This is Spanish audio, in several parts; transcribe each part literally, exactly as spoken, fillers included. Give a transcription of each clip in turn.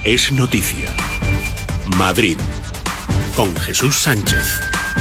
Es noticia. Madrid, con Jesús Sánchez.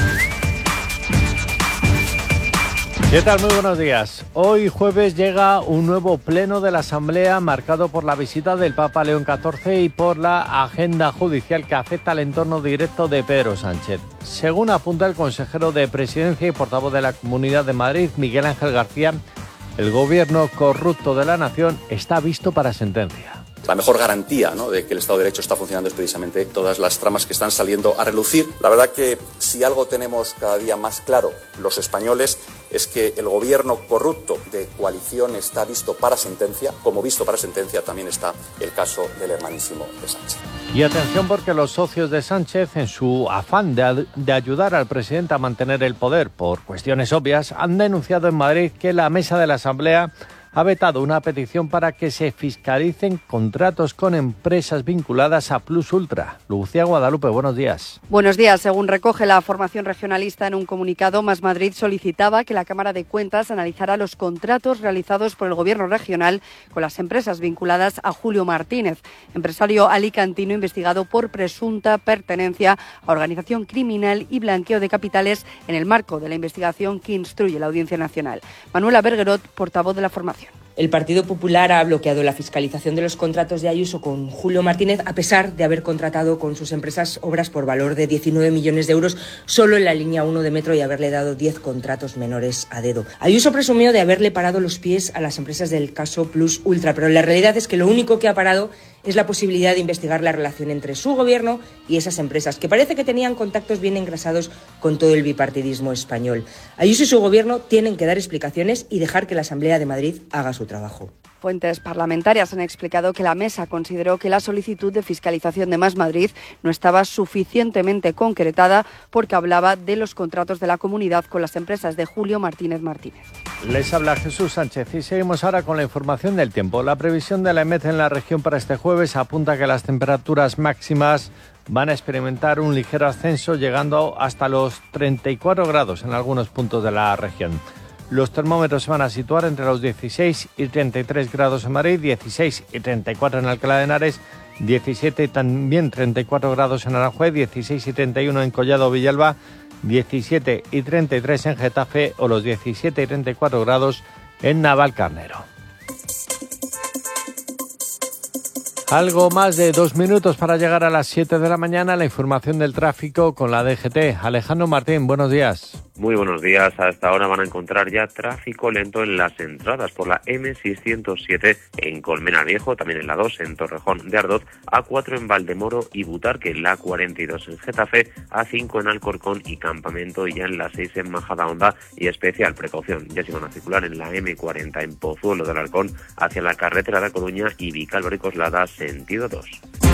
¿Qué tal? Muy buenos días. Hoy jueves llega un nuevo pleno de la Asamblea marcado por la visita del Papa León catorce y por la agenda judicial que afecta al entorno directo de Pedro Sánchez. Según apunta el consejero de Presidencia y portavoz de la Comunidad de Madrid, Miguel Ángel García, el gobierno corrupto de la nación está visto para sentencia. La mejor garantía, ¿no?, de que el Estado de Derecho está funcionando es precisamente todas las tramas que están saliendo a relucir. La verdad que si algo tenemos cada día más claro los españoles es que el gobierno corrupto de coalición está visto para sentencia, como visto para sentencia también está el caso del hermanísimo de Sánchez. Y atención porque los socios de Sánchez, en su afán de, de ayudar al presidente a mantener el poder por cuestiones obvias, han denunciado en Madrid que la mesa de la Asamblea ha vetado una petición para que se fiscalicen contratos con empresas vinculadas a Plus Ultra. Lucía Guadalupe, buenos días. Buenos días. Según recoge la formación regionalista en un comunicado, Más Madrid solicitaba que la Cámara de Cuentas analizara los contratos realizados por el Gobierno regional con las empresas vinculadas a Julio Martínez, empresario alicantino investigado por presunta pertenencia a organización criminal y blanqueo de capitales en el marco de la investigación que instruye la Audiencia Nacional. Manuela Bergerot, portavoz de la formación. El Partido Popular ha bloqueado la fiscalización de los contratos de Ayuso con Julio Martínez, a pesar de haber contratado con sus empresas obras por valor de diecinueve millones de euros solo en la línea uno de metro y haberle dado diez contratos menores a dedo. Ayuso presumió de haberle parado los pies a las empresas del caso Plus Ultra, pero la realidad es que lo único que ha parado es la posibilidad de investigar la relación entre su gobierno y esas empresas, que parece que tenían contactos bien engrasados con todo el bipartidismo español. Ayuso y su gobierno tienen que dar explicaciones y dejar que la Asamblea de Madrid haga su trabajo. Fuentes parlamentarias han explicado que la mesa consideró que la solicitud de fiscalización de Más Madrid no estaba suficientemente concretada porque hablaba de los contratos de la comunidad con las empresas de Julio Martínez Martínez. Les habla Jesús Sánchez y seguimos ahora con la información del tiempo. La previsión de la E M E T en la región para este jueves apunta que las temperaturas máximas van a experimentar un ligero ascenso, llegando hasta los treinta y cuatro grados en algunos puntos de la región. Los termómetros se van a situar entre los dieciséis y treinta y tres grados en Madrid, dieciséis y treinta y cuatro en Alcalá de Henares, diecisiete y también treinta y cuatro grados en Aranjuez, dieciséis y treinta y uno en Collado Villalba, diecisiete y treinta y tres en Getafe o los diecisiete y treinta y cuatro grados en Navalcarnero. Algo más de dos minutos para llegar a las siete de la mañana. La información del tráfico con la D G T. Alejandro Martín, buenos días. Muy buenos días. A esta hora van a encontrar ya tráfico lento en las entradas por la eme seiscientos siete en Colmenar Viejo, también en la dos en Torrejón de Ardoz, A cuatro en Valdemoro y Butarque, la cuarenta y dos en Getafe, A cinco en Alcorcón y Campamento, y ya en la seis en Majadahonda. Y especial precaución, ya se van a circular en la eme cuarenta en Pozuelo del Halcón hacia la carretera de Coruña y Vicálvaro y Coslada, sentido dos.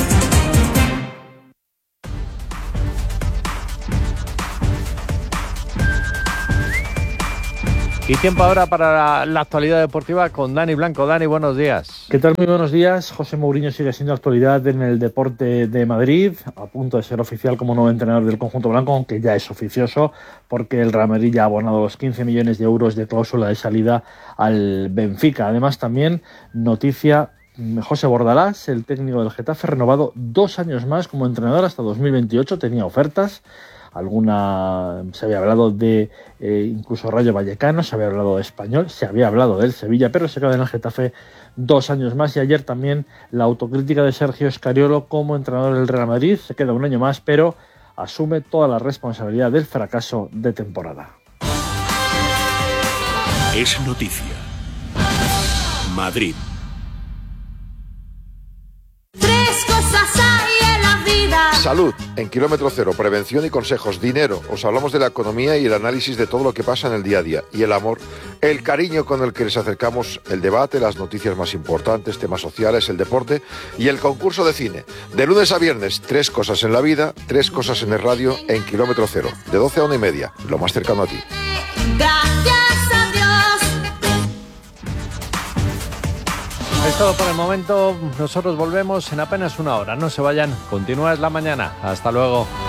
Y tiempo ahora para la, la actualidad deportiva con Dani Blanco. Dani, buenos días. ¿Qué tal? Muy buenos días. José Mourinho sigue siendo actualidad en el deporte de Madrid, a punto de ser oficial como nuevo entrenador del conjunto blanco, aunque ya es oficioso, porque el Real Madrid ya ha abonado los quince millones de euros de cláusula de salida al Benfica. Además, también noticia: José Bordalás, el técnico del Getafe, renovado dos años más como entrenador hasta dos mil veintiocho. Tenía ofertas. Alguna se había hablado de eh, incluso Rayo Vallecano, se había hablado de Español, se había hablado del Sevilla, pero se queda en el Getafe dos años más. Y ayer también la autocrítica de Sergio Scariolo como entrenador del Real Madrid. Se queda un año más, pero asume toda la responsabilidad del fracaso de temporada. Es noticia. Madrid. Tres cosas hay en la vida. Salud, en Kilómetro Cero, prevención y consejos. Dinero, os hablamos de la economía y el análisis de todo lo que pasa en el día a día. Y el amor, el cariño con el que les acercamos el debate, las noticias más importantes, temas sociales, el deporte y el concurso de cine. De lunes a viernes, tres cosas en la vida, tres cosas en el radio, en Kilómetro Cero. De doce a una y media, lo más cercano a ti. Gracias a Dios. Es todo por el momento. Nosotros volvemos en apenas una hora. No se vayan. Continúa Es la Mañana. Hasta luego.